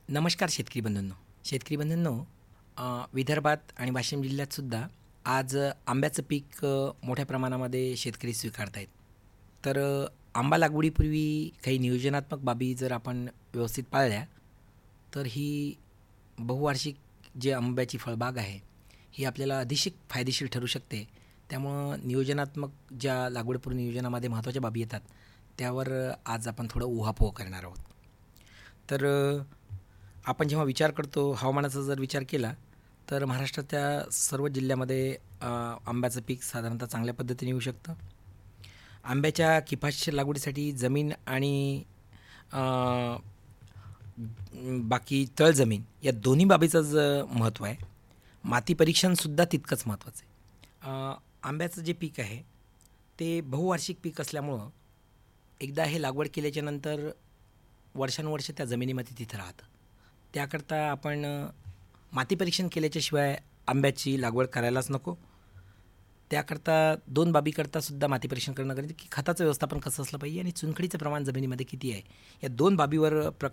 नमस्कार शेतकरी बंधूंनो. विदर्भात आणि वाशिम जिल्ह्यातसुद्धा आज आंब्याचं पीक मोठ्या प्रमाणामध्ये शेतकरी स्वीकारत आहेत. तर आंबा लागवडीपूर्वी काही नियोजनात्मक बाबी जर आपण व्यवस्थित पाळल्या तर ही बहुवार्षिक जे आंब्याची फळबाग आहे ही आपल्याला अतिशय फायदेशीर ठरू शकते. त्यामुळं नियोजनात्मक ज्या लागवडपूर्व नियोजनामध्ये महत्त्वाच्या बाबी येतात त्यावर आज आपण थोडं उहापोह करणार आहोत. तर आपण जेव्हा विचार करतो हवामानाचा जर विचार केला तर महाराष्ट्राच्या सर्व जिल्ह्यामध्ये आंब्याचं पीक साधारणतः चांगल्या पद्धतीने येऊ शकतं. आंब्याच्या किफायतशीर लागवडीसाठी जमीन आणि अ, बाकी तळजमीन या दोन्ही बाबीचं महत्त्व आहे. माती परीक्षणसुद्धा तितकंच महत्त्वाचं आहे. आंब्याचं जे पीक आहे ते बहुवार्षिक पीक असल्यामुळं एकदा हे लागवड केल्याच्यानंतर वर्षानुवर्ष त्या जमिनीमध्ये तिथं राहतं. त्याकरता आपण माती परीक्षण केल्याच्याशिवाय आंब्याची लागवड करायलाच नको. त्याकरता दोन बाबीकरतासुद्धा माती परीक्षण करणं गरजेचं की खताचं व्यवस्थापन कसं असलं पाहिजे आणि चुनखडीचं प्रमाण जमिनीमध्ये किती आहे या दोन बाबीवर